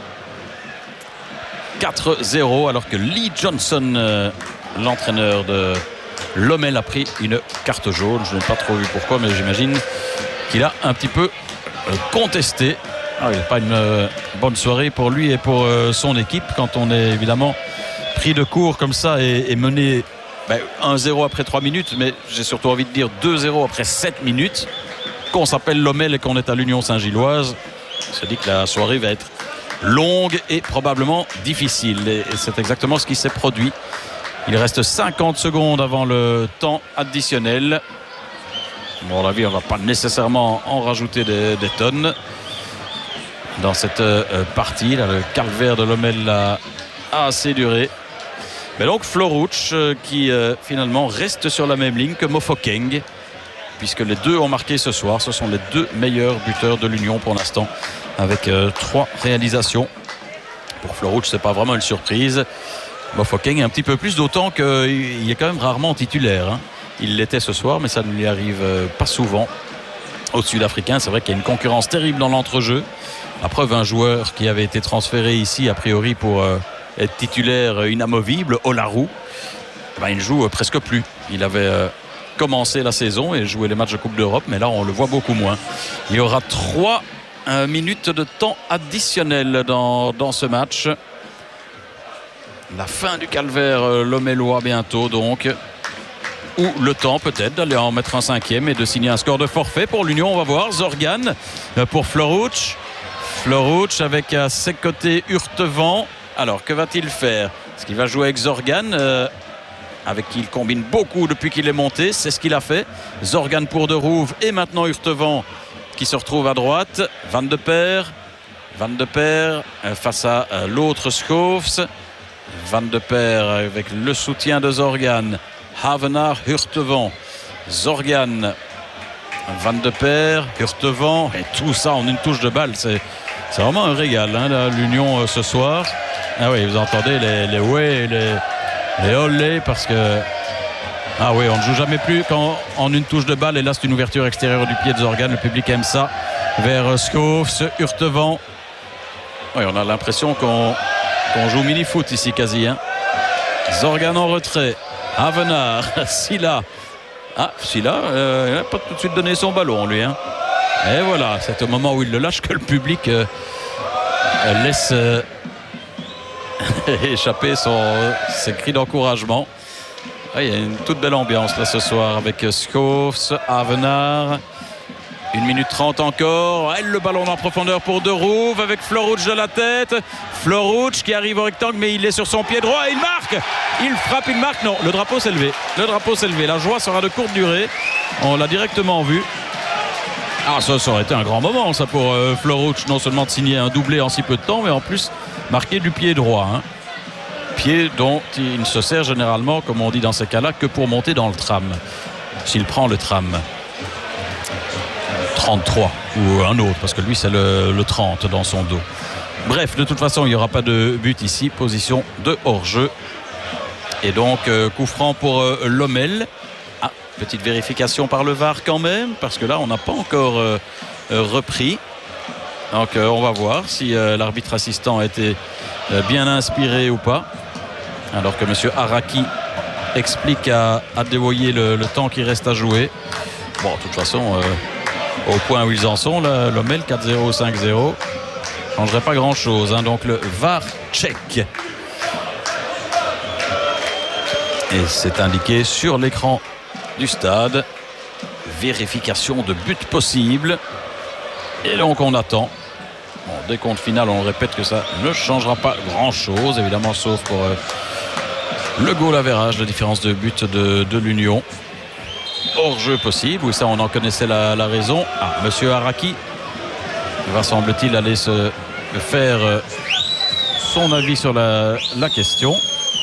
4-0, alors que Lee Johnson, l'entraîneur de Lommel, a pris une carte jaune. Je n'ai pas trop vu pourquoi, mais j'imagine qu'il a un petit peu contesté. Il n'est pas une bonne soirée pour lui et pour son équipe quand on est évidemment pris de court comme ça et mené 1-0 après 3 minutes, mais j'ai surtout envie de dire 2-0 après 7 minutes, qu'on s'appelle Lommel et qu'on est à l'Union Saint-Gilloise. On se dit que la soirée va être longue et probablement difficile, et c'est exactement ce qui s'est produit. Il reste 50 secondes avant le temps additionnel. Bon, à la vie, on ne va pas nécessairement en rajouter des tonnes dans cette partie. Là, le calvaire de Lommel a assez duré. Mais donc Floruc qui finalement reste sur la même ligne que Mofokeng, puisque les deux ont marqué ce soir. Ce sont les 2 meilleurs buteurs de l'Union pour l'instant, avec 3 réalisations. Pour Floruc, c'est pas vraiment une surprise. Mofokeng un petit peu plus, d'autant qu'il est quand même rarement titulaire, hein. Il l'était ce soir, mais ça ne lui arrive pas souvent aux Sud-Africains. C'est vrai qu'il y a une concurrence terrible dans l'entrejeu. La preuve, un joueur qui avait été transféré ici a priori pour être titulaire inamovible, Olaru, il ne joue presque plus. Il avait commencé la saison et joué les matchs de Coupe d'Europe, mais là on le voit beaucoup moins. Il y aura 3 minutes de temps additionnel dans ce match. La fin du calvaire lommellois bientôt donc. ou le temps peut-être d'aller en mettre un 5e et de signer un score de forfait pour l'Union. On va voir. Zorgan pour Floruc. Floruc avec à ses côtés Hurtevant. Alors que va-t-il faire? Est-ce qu'il va jouer avec Zorgan avec qui il combine beaucoup depuis qu'il est monté? C'est ce qu'il a fait. Zorgan pour De Roev et maintenant Hurtevant qui se retrouve à droite. Van de Perre face à l'autre Schoofs. Van de Perre avec le soutien de Zorgan. Havenaar, Hurtevant, Zorgan, Van de Perre, Hurtevant, et tout ça en une touche de balle. C'est vraiment un régal, hein, l'Union ce soir. Ah oui, vous entendez les ouais, les olé, parce que ah oui, on ne joue jamais plus en une touche de balle. Et là, c'est une ouverture extérieure du pied de Zorgan. Le public aime ça. Vers Schoofs, Hurtevant. Oui, on a l'impression qu'on joue mini-foot ici quasi. Hein. Zorgan en retrait. Havenaar, Silla. Ah, Silla, il n'a pas tout de suite donné son ballon, lui. Hein. Et voilà, c'est au moment où il le lâche que le public laisse échapper ses cris d'encouragement. Ah, il y a une toute belle ambiance là ce soir avec Schoofs, Havenaar. 1 minute 30 encore. Le ballon en profondeur pour De Roev avec Floruc de la tête. Floruc qui arrive au rectangle, mais il est sur son pied droit et il marque. Il frappe, il marque. Non, le drapeau s'est levé. Le drapeau s'est levé. La joie sera de courte durée. On l'a directement vu. Ah, ça aurait été un grand moment ça pour Floruc. Non seulement de signer un doublé en si peu de temps, mais en plus marquer du pied droit. Hein. Pied dont il ne se sert généralement, comme on dit dans ces cas-là, que pour monter dans le tram. S'il prend le tram. 33 ou un autre, parce que lui c'est le 30 dans son dos. Bref, de toute façon il n'y aura pas de but ici. Position de hors-jeu et donc coup franc pour Lommel. Ah, petite vérification par le VAR quand même, parce que là on n'a pas encore repris, donc on va voir si l'arbitre assistant a été bien inspiré ou pas, alors que monsieur Araki explique à dévoyer le temps qui reste à jouer. Bon, de toute façon au point où ils en sont, Lommel 4-0, 5-0, changerait pas grand chose, hein. Donc le VAR check et c'est indiqué sur l'écran du stade, vérification de but possible, et donc on attend. Bon, décompte final, on répète que ça ne changera pas grand chose évidemment, sauf pour le goal average, la différence de but de l'Union. Hors-jeu possible, oui, ça on en connaissait la raison. Ah, monsieur Araki va, semble-t-il, aller se faire son avis sur la question.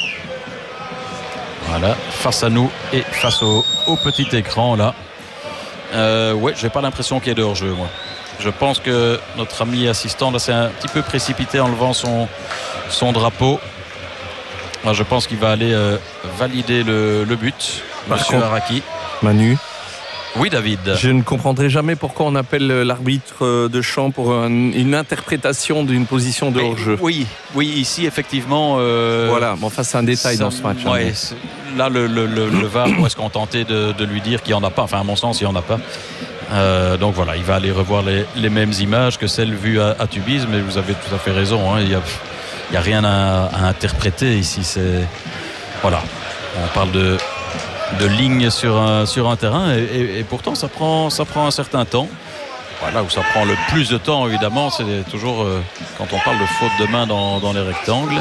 Voilà, face à nous et face au petit écran là. Ouais, j'ai pas l'impression qu'il y ait de hors-jeu, moi. Je pense que notre ami assistant là s'est un petit peu précipité en levant son drapeau. Alors, je pense qu'il va aller valider le but, monsieur Araki. Manu. Oui, David. Je ne comprendrai jamais pourquoi on appelle l'arbitre de champ pour une interprétation d'une position de hors-jeu. Oui, ici effectivement. Voilà, mais enfin c'est un détail dans ce match. Ouais, là, le VAR est-ce qu'on tentait de lui dire qu'il n'y en a pas. Enfin, à mon sens, il n'y en a pas. Donc voilà, il va aller revoir les mêmes images que celles vues à Tubize, mais vous avez tout à fait raison. Hein, il n'y a rien à interpréter ici. Voilà, on parle de lignes sur un terrain et pourtant ça prend un certain temps. Voilà, où ça prend le plus de temps évidemment, c'est toujours quand on parle de faute de main dans les rectangles.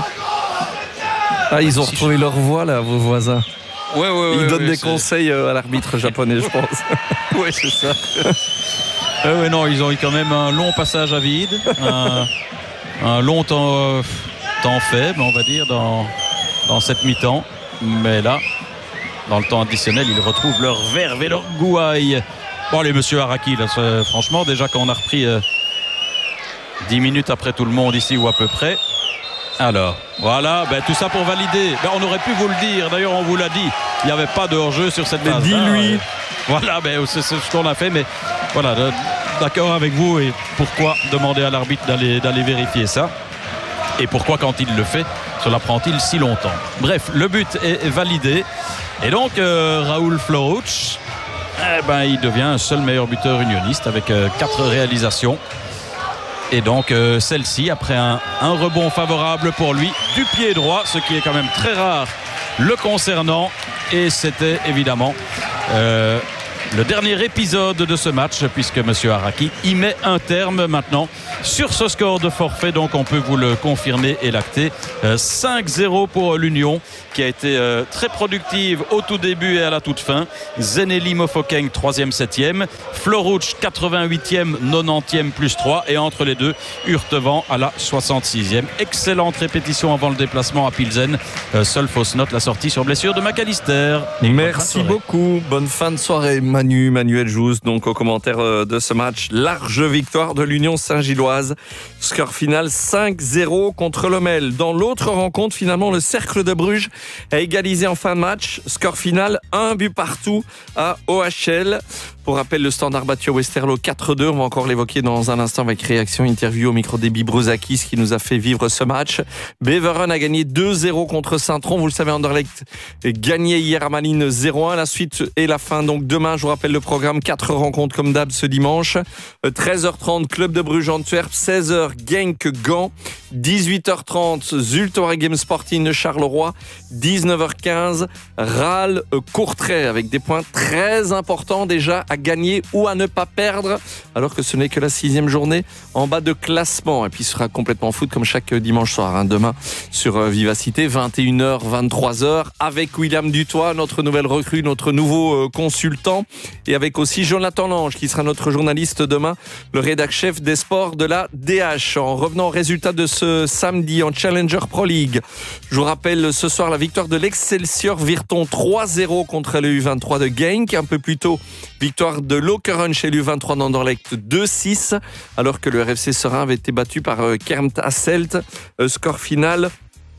Ah, ils ont retrouvé leur voix là, vos voisins. Ouais, ils donnent des conseils à l'arbitre japonais, je pense. Oui, c'est ça. Non, ils ont eu quand même un long passage à vide, un long temps faible, on va dire, dans cette mi-temps. Mais là, dans le temps additionnel, ils retrouvent leur verve et leur gouaille. Bon, les monsieur Araki, là, franchement, déjà qu'on a repris 10 minutes après tout le monde ici, ou à peu près. Alors, voilà, tout ça pour valider. On aurait pu vous le dire, d'ailleurs on vous l'a dit, il n'y avait pas de hors-jeu sur cette base. Dis-lui. Voilà, c'est ce qu'on a fait, mais voilà, d'accord avec vous. Et pourquoi demander à l'arbitre d'aller vérifier ça? Et pourquoi, quand il le fait, cela prend-il si longtemps? Bref, le but est validé. Et donc, Raoul Floruc, il devient un seul meilleur buteur unioniste avec 4 réalisations. Et donc, celle-ci, après un rebond favorable pour lui, du pied droit, ce qui est quand même très rare le concernant. et c'était évidemment le dernier épisode de ce match, puisque M. Araki y met un terme maintenant sur ce score de forfait. Donc on peut vous le confirmer et l'acter. 5-0 pour l'Union, qui a été très productive au tout début et à la toute fin. Zeneli Mofokeng 3e, 7e, Florouch 88e, 90e plus 3, et entre les deux, Hurtevant à la 66e. Excellente répétition avant le déplacement à Pilsen. Seule fausse note, la sortie sur blessure de McAllister. Merci beaucoup, bonne fin de soirée Manuel Jousse, donc au commentaire de ce match. Large victoire de l'Union Saint-Gilloise, score final 5-0 contre Lommel. Dans l'autre rencontre, finalement, le Cercle de Bruges a égalisé en fin de match, score final 1 but partout à OHL. Pour rappel, le Standard battu à Westerlo 4-2. On va encore l'évoquer dans un instant avec réaction interview au micro d'Ebi Brouzakis qui nous a fait vivre ce match. Beveren a gagné 2-0 contre Saint-Tron. Vous le savez, Anderlecht a gagné hier à Malines 0-1. La suite et la fin, donc demain, je vous rappelle le programme, 4 rencontres comme d'hab ce dimanche. 13h30, Club de Bruges Antwerp. 16h, Genk Gand. 18h30, Zulte Waregem Sporting de Charleroi. 19h15, RAL Courtrai, avec des points très importants déjà à gagner ou à ne pas perdre, alors que ce n'est que la 6e journée en bas de classement. Et puis ce sera complètement foot comme chaque dimanche soir, demain sur Vivacité, 21h, 23h, avec William Dutoit, notre nouvelle recrue, notre nouveau consultant, et avec aussi Jonathan Lange qui sera notre journaliste demain, le rédac chef des sports de la DH. En revenant au résultat de ce samedi en Challenger Pro League, je vous rappelle ce soir la victoire de l'Excelsior Virton 3-0 contre le U23 de Genk. Un peu plus tôt, victoire de Lokeren chez l'U23 d'Anderlecht 2-6, alors que le RFC Serein avait été battu par Kermt Hasselt. Score final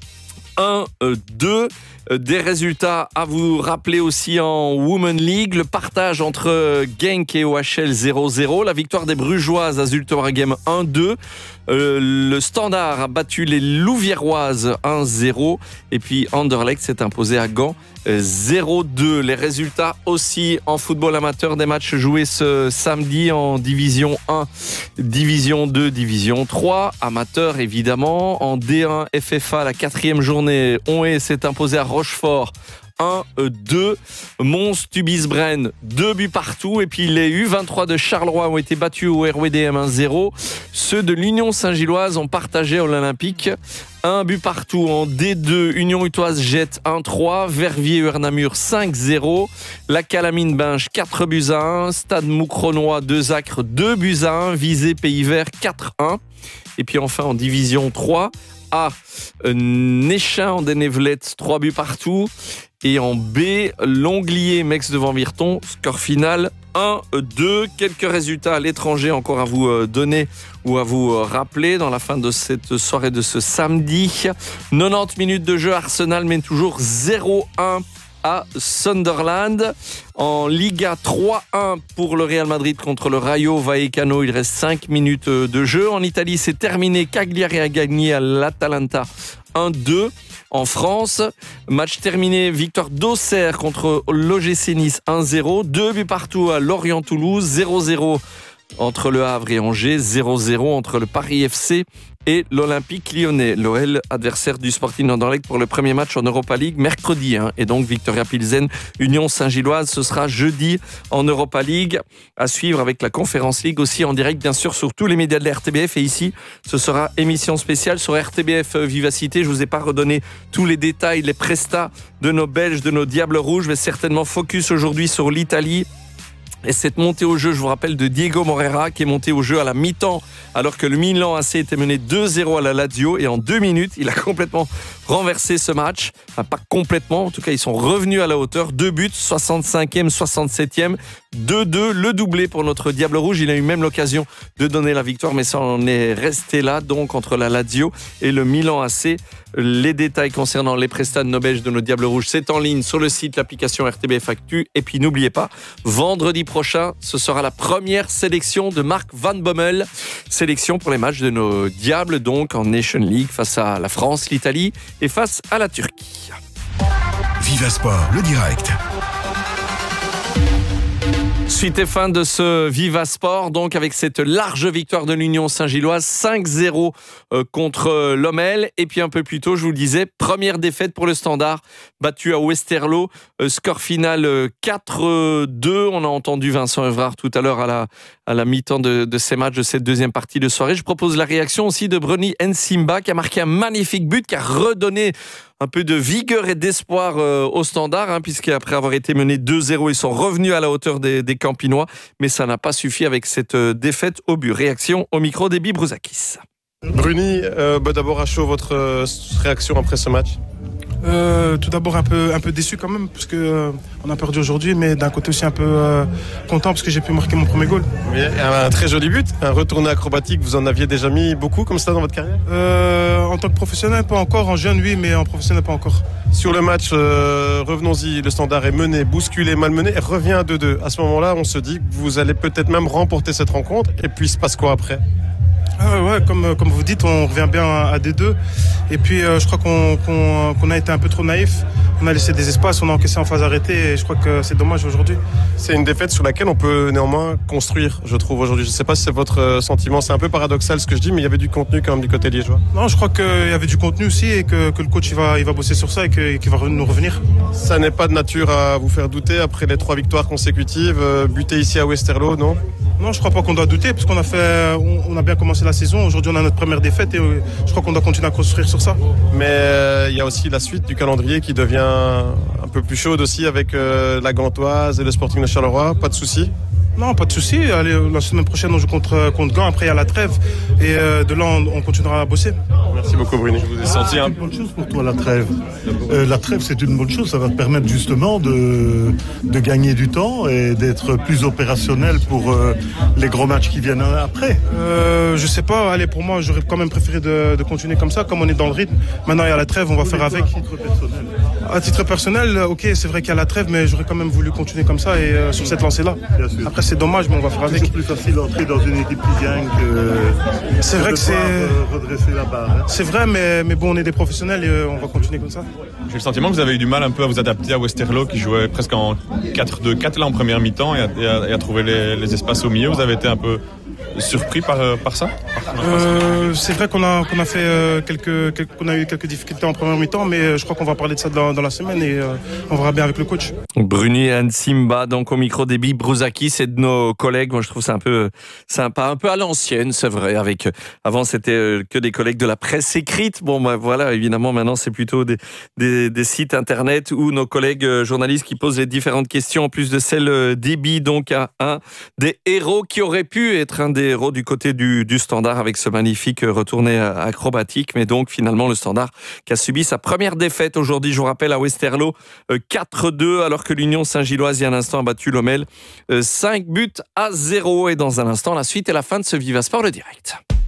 1-2. Des résultats à vous rappeler aussi en Women League. Le partage entre Genk et OHL 0-0. La victoire des Brugeoises à Zulte Waregem 1-2. Le Standard a battu les Louviéroises 1-0. Et puis Anderlecht s'est imposé à Gand 0-2. Les résultats aussi en football amateur des matchs joués ce samedi en Division 1, Division 2, Division 3. Amateur évidemment. En D1 FFA, la 4e journée, Onhaye s'est imposé à Rochefort 1-2. Mons Tubis-Bren 2 buts partout. Et puis les U23 de Charleroi ont été battus au RWDM 1-0. Ceux de l'Union Saint-Gilloise ont partagé à l'Olympique 1 but partout. En D2, Union Utoise jette 1-3, Verviers-Namur 5-0, la Calamine Binge 4 buts à 1, Stade Moucronois 2 Acres 2 buts à 1, Visé Pays Vert 4-1. Et puis enfin en Division 3, A, Néchin en Dénévelette 3 buts partout. Et en B, Longlier, Mex devant Virton, score final 1-2. Quelques résultats à l'étranger encore à vous donner ou à vous rappeler dans la fin de cette soirée de ce samedi. 90 minutes de jeu, Arsenal mène toujours 0-1 à Sunderland. En Liga, 3-1 pour le Real Madrid contre le Rayo Vallecano. Il reste 5 minutes de jeu. En Italie, c'est terminé. Cagliari a gagné à l'Atalanta 1-2. En France, match terminé, victoire d'Auxerre contre l'OGC Nice 1-0, 2 buts partout à Lorient-Toulouse, 0-0 entre le Havre et Angers, 0-0 entre le Paris FC et l'Olympique Lyonnais. L'OL, adversaire du Sporting Anderlecht pour le premier match en Europa League, mercredi. Et donc Victoria Pilsen, Union Saint-Gilloise, ce sera jeudi en Europa League. À suivre avec la Conference League aussi en direct, bien sûr, sur tous les médias de la RTBF. Et ici, ce sera émission spéciale sur RTBF Vivacité. Je vous ai pas redonné tous les détails, les prestats de nos Belges, de nos Diables Rouges. Je vais certainement focus aujourd'hui sur l'Italie. Et cette montée au jeu, je vous rappelle, de Diego Moreira qui est monté au jeu à la mi-temps alors que le Milan AC était mené 2-0 à la Lazio, et en 2 minutes, il a complètement renversé ce match. Enfin, pas complètement, en tout cas, ils sont revenus à la hauteur. 2 buts, 65e, 67e, 2-2, le doublé pour notre Diable Rouge. Il a eu même l'occasion de donner la victoire, mais ça en est resté là, donc entre la Lazio et le Milan AC. Les détails concernant les prestats de nos Belges, de nos Diables Rouges, c'est en ligne sur le site, l'application RTBF Actu. Et puis n'oubliez pas, vendredi prochain, ce sera la première sélection de Marc Van Bommel. Sélection pour les matchs de nos Diables, donc en Nation League, face à la France, l'Italie et face à la Turquie. Viva Sport, le direct. Suite et fin de ce Viva Sport, donc avec cette large victoire de l'Union Saint-Gilloise, 5-0 contre Lommel. Et puis un peu plus tôt, je vous le disais, première défaite pour le Standard, battu à Westerlo, score final 4-2. On a entendu Vincent Evrard tout à l'heure à la mi-temps de ces matchs, de cette deuxième partie de soirée. Je propose la réaction aussi de Bruni Nsimba, qui a marqué un magnifique but, qui a redonné un peu de vigueur et d'espoir au Standard, puisqu'après avoir été mené 2-0, ils sont revenus à la hauteur des Campinois, mais ça n'a pas suffi avec cette défaite au but. Réaction au micro d'Ebi Brouzakis. Bruni, d'abord à chaud, votre réaction après ce match? Tout d'abord un peu déçu quand même parce que on a perdu aujourd'hui, mais d'un côté aussi un peu content parce que j'ai pu marquer mon premier goal. Oui, un très joli but, un retourné acrobatique. Vous en aviez déjà mis beaucoup comme ça dans votre carrière? En tant que professionnel, pas encore. En jeune, oui, mais en professionnel, pas encore. Sur le match, revenons-y, le Standard est mené, bousculé, malmené et revient à 2-2. À ce moment-là, on se dit que vous allez peut-être même remporter cette rencontre. Et puis, il se passe quoi après? Ouais, comme vous dites, on revient bien à D2. Et puis, je crois qu'on a été un peu trop naïf. On a laissé des espaces, on a encaissé en phase arrêtée. Et je crois que c'est dommage aujourd'hui. C'est une défaite sur laquelle on peut néanmoins construire, je trouve, aujourd'hui. Je ne sais pas si c'est votre sentiment. C'est un peu paradoxal ce que je dis, mais il y avait du contenu quand même du côté liégeois. Non, je crois qu'il y avait du contenu aussi et que le coach il va bosser sur ça et qu'il va nous revenir. Ça n'est pas de nature à vous faire douter après les 3 victoires consécutives, butées ici à Westerlo, non? Non, je crois pas qu'on doit douter parce qu'on a bien commencé la saison. Aujourd'hui, on a notre première défaite et je crois qu'on doit continuer à construire sur ça. Mais il y a aussi la suite du calendrier qui devient un peu plus chaude aussi avec la Gantoise et le Sporting de Charleroi. Pas de souci? Non, pas de souci. Allez, la semaine prochaine, on joue contre Gand. Après, il y a la trêve. Et de là, on continuera à bosser. Merci beaucoup, Bruni. Je vous ai senti C'est une bonne chose pour toi, la trêve. La trêve, c'est une bonne chose. Ça va te permettre justement de gagner du temps et d'être plus opérationnel pour les gros matchs qui viennent après. Je sais pas. Allez, pour moi, j'aurais quand même préféré de continuer comme ça, comme on est dans le rythme. Maintenant, il y a la trêve, on va faire avec. À titre personnel, ok, c'est vrai qu'il y a la trêve, mais j'aurais quand même voulu continuer comme ça et sur cette lancée-là. Après, c'est dommage, mais on va faire avec. C'est plus facile d'entrer dans une équipe qui gagne que c'est vrai que c'est redresser la barre. C'est vrai, mais bon, on est des professionnels et on va continuer comme ça. J'ai le sentiment que vous avez eu du mal un peu à vous adapter à Westerlo qui jouait presque en 4-2-4 là en première mi-temps et à trouver les espaces au milieu. Vous avez été un peu surpris par ça? C'est vrai qu'on a fait qu'on a eu quelques difficultés en première mi-temps, mais je crois qu'on va parler de ça dans la semaine et on verra bien avec le coach. Bruni Nsimba, donc au micro d'Ebi Brouzakis, c'est de nos collègues. Moi, je trouve ça un peu sympa, un peu à l'ancienne, c'est vrai. Avant, c'était que des collègues de la presse écrite. Bon, bah, voilà, évidemment, maintenant, c'est plutôt des sites internet où nos collègues journalistes qui posent les différentes questions, en plus de celle d'Ebi, donc à un des héros qui aurait pu être un des héros du côté du Standard avec ce magnifique retourné acrobatique. Mais donc, finalement, le Standard qui a subi sa première défaite aujourd'hui, je vous rappelle, à Westerlo, 4-2, alors que l'Union Saint-Gilloise, il y a un instant, a battu Lommel 5-0. Et dans un instant, la suite et la fin de ce Viva Sport, le direct.